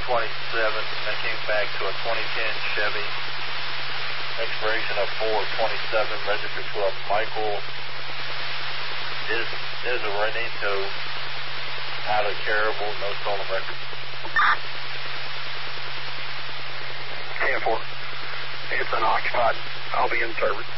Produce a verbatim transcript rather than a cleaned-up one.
twenty-seven, that came back to a twenty ten Chevy. Expiration of four twenty-seven, registered to a Michael is is a Renito out of Caribou, no stolen record. ten four. It's unoccupied. I'll be in service.